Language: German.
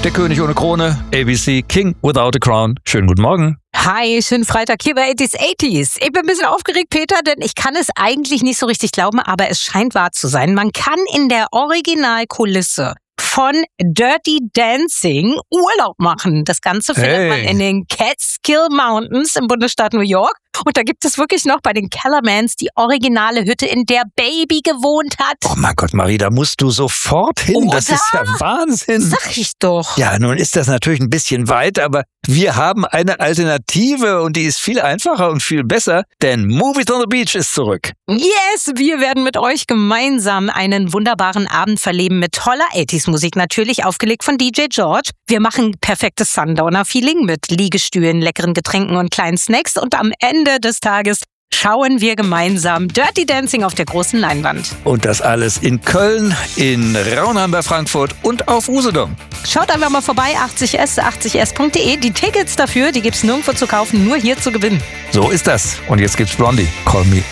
der König ohne Krone, ABC, King Without a Crown. Schönen guten Morgen. Hi, schönen Freitag hier bei 80s. Ich bin ein bisschen aufgeregt, Peter, denn ich kann es eigentlich nicht so richtig glauben, aber es scheint wahr zu sein. Man kann in der Originalkulisse von Dirty Dancing Urlaub machen. Das Ganze findet man in den Catskill Mountains im Bundesstaat New York. Und da gibt es wirklich noch bei den Kellermans die originale Hütte, in der Baby gewohnt hat. Oh mein Gott, Marie, da musst du sofort hin. Das ist ja Wahnsinn. Sag ich doch. Ja, nun ist das natürlich ein bisschen weit, aber wir haben eine Alternative und die ist viel einfacher und viel besser, denn Movies on the Beach ist zurück. Yes, wir werden mit euch gemeinsam einen wunderbaren Abend verleben mit toller 80s-Musik, natürlich aufgelegt von DJ George. Wir machen perfektes Sundowner-Feeling mit Liegestühlen, leckeren Getränken und kleinen Snacks und am Ende des Tages schauen wir gemeinsam Dirty Dancing auf der großen Leinwand. Und das alles in Köln, in Raunheim bei Frankfurt und auf Usedom. Schaut einfach mal vorbei, 80s.de. Die Tickets dafür, die gibt's nirgendwo zu kaufen, nur hier zu gewinnen. So ist das. Und jetzt gibt's Blondie. Call me.